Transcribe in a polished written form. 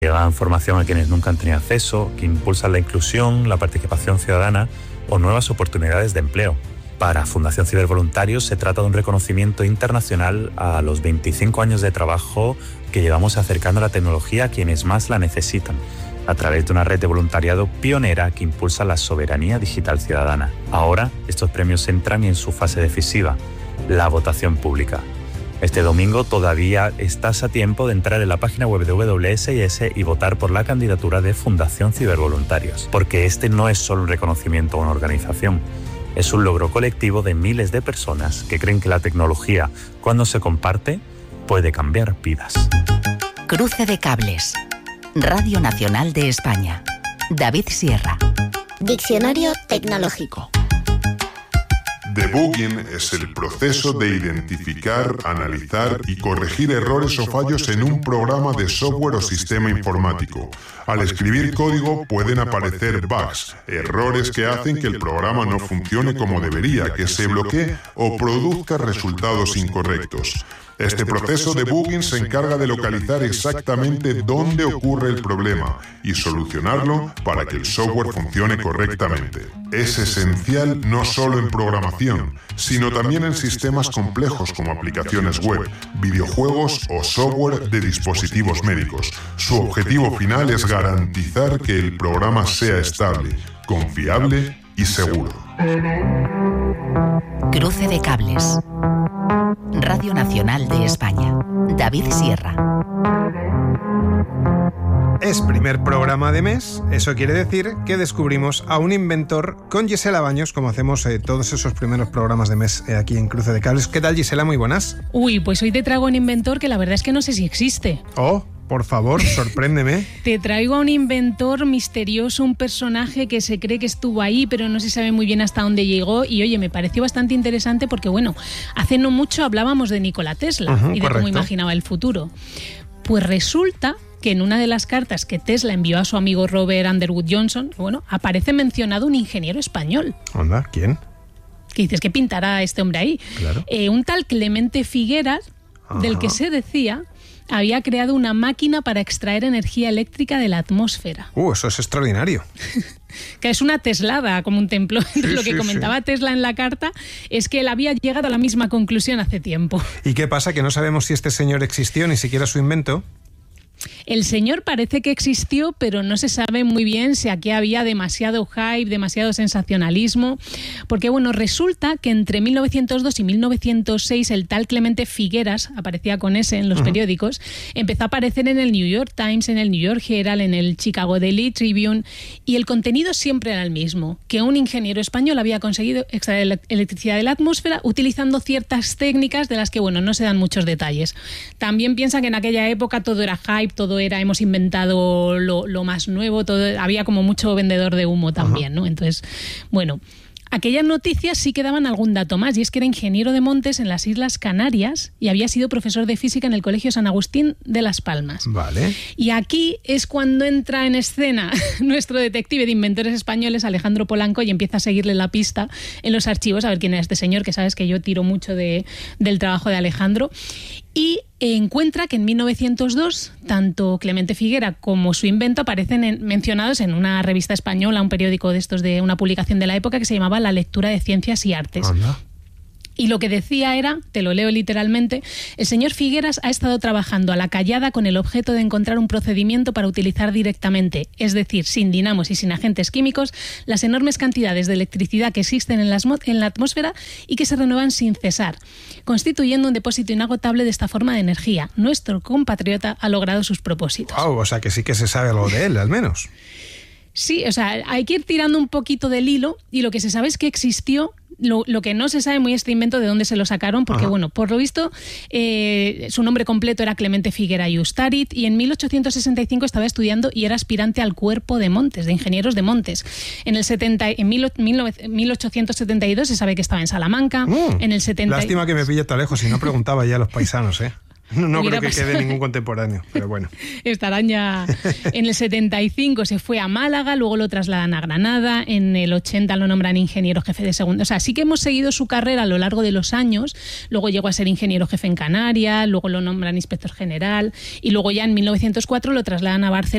Llevan formación a quienes nunca han tenido acceso, que impulsan la inclusión, la participación ciudadana o nuevas oportunidades de empleo. Para Fundación Cibervoluntarios se trata de un reconocimiento internacional a los 25 años de trabajo que llevamos acercando la tecnología a quienes más la necesitan, a través de una red de voluntariado pionera que impulsa la soberanía digital ciudadana. Ahora, estos premios entran en su fase decisiva, la votación pública. Este domingo todavía estás a tiempo de entrar en la página web de WSIS y votar por la candidatura de Fundación Cibervoluntarios, porque este no es solo un reconocimiento a una organización, es un logro colectivo de miles de personas que creen que la tecnología, cuando se comparte, puede cambiar vidas. Cruce de cables. Radio Nacional de España. David Sierra. Diccionario tecnológico. Debugging es el proceso de identificar, analizar y corregir errores o fallos en un programa de software o sistema informático. Al escribir código pueden aparecer bugs, errores que hacen que el programa no funcione como debería, que se bloquee o produzca resultados incorrectos. Este proceso de debugging se encarga de localizar exactamente dónde ocurre el problema y solucionarlo para que el software funcione correctamente. Es esencial no solo en programación, sino también en sistemas complejos como aplicaciones web, videojuegos o software de dispositivos médicos. Su objetivo final es garantizar que el programa sea estable, confiable y seguro. Cruce de cables. Radio Nacional de España. David Sierra. Es primer programa de mes, eso quiere decir que descubrimos a un inventor con Gisela Baños, como hacemos todos esos primeros programas de mes aquí en Cruce de Cables. ¿Qué tal, Gisela? Muy buenas. Uy, pues hoy te traigo un inventor que la verdad es que no sé si existe. Oh, por favor, sorpréndeme. Te traigo a un inventor misterioso, un personaje que se cree que estuvo ahí, pero no se sabe muy bien hasta dónde llegó. Y oye, me pareció bastante interesante porque, bueno, hace no mucho hablábamos de Nikola Tesla y de cómo imaginaba el futuro. Pues resulta que en una de las cartas que Tesla envió a su amigo Robert Underwood Johnson, bueno, aparece mencionado un ingeniero español. Anda, ¿quién? ¿Qué dices? ¿Qué pintará este hombre ahí? Claro. Un tal Clemente Figueras, del que se decía había creado una máquina para extraer energía eléctrica de la atmósfera. Eso es extraordinario. Que es una teslada, como un templo. Entonces, lo que comentaba Tesla en la carta es que él había llegado a la misma conclusión hace tiempo. ¿Y qué pasa? Que no sabemos si este señor existió, ni siquiera su invento. El señor parece que existió, pero no se sabe muy bien si aquí había demasiado hype, demasiado sensacionalismo, porque bueno, resulta que entre 1902 y 1906 el tal Clemente Figueras, aparecía con ese en los periódicos, empezó a aparecer en el New York Times, en el New York Herald, en el Chicago Daily Tribune, y el contenido siempre era el mismo, que un ingeniero español había conseguido extraer electricidad de la atmósfera utilizando ciertas técnicas de las que, bueno, no se dan muchos detalles. También piensa que en aquella época todo era hype, todo era, hemos inventado lo más nuevo, todo, había como mucho vendedor de humo también, ¿no? Entonces, bueno, aquellas noticias sí que daban algún dato más, y es que era ingeniero de montes en las Islas Canarias y había sido profesor de física en el Colegio San Agustín de Las Palmas. Vale. Y aquí es cuando entra en escena nuestro detective de inventores españoles, Alejandro Polanco, y empieza a seguirle la pista en los archivos a ver quién era este señor, que sabes que yo tiro mucho del trabajo de Alejandro. Y encuentra que en 1902 tanto Clemente Figuera como su invento aparecen mencionados en una revista española, un periódico de estos, de una publicación de la época que se llamaba La Lectura de Ciencias y Artes. Anda. Y lo que decía era, te lo leo literalmente, el señor Figueras ha estado trabajando a la callada con el objeto de encontrar un procedimiento para utilizar directamente, es decir, sin dinamos y sin agentes químicos, las enormes cantidades de electricidad que existen en la atmósfera y que se renuevan sin cesar, constituyendo un depósito inagotable de esta forma de energía. Nuestro compatriota ha logrado sus propósitos. Wow, o sea que sí que se sabe algo de él, al menos. Sí, o sea, hay que ir tirando un poquito del hilo, y lo que se sabe es que existió. Lo que no se sabe muy este invento de dónde se lo sacaron, porque bueno, por lo visto su nombre completo era Clemente Figuera y Ustarit, y en 1865 estaba estudiando y era aspirante al cuerpo de Montes, de ingenieros de Montes. En 1872 se sabe que estaba en Salamanca. En el 70... Lástima que me pille tan lejos, si no preguntaba ya a los paisanos, ¿eh? No creo que quede ningún contemporáneo, pero bueno. Estarán ya... En el 75 se fue a Málaga, luego lo trasladan a Granada, en el 80 lo nombran ingeniero jefe de segundo. O sea, sí que hemos seguido su carrera a lo largo de los años. Luego llegó a ser ingeniero jefe en Canarias, luego lo nombran inspector general, y luego ya en 1904 lo trasladan a Barcelona.